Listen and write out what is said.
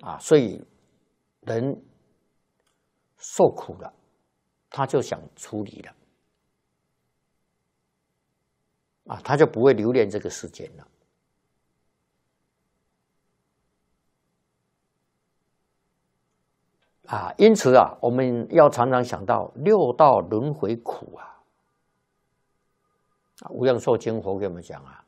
所以人受苦了，他就想处理了，他就不会留恋这个世间了。因此我们要常常想到六道轮回苦无量寿经佛给我们讲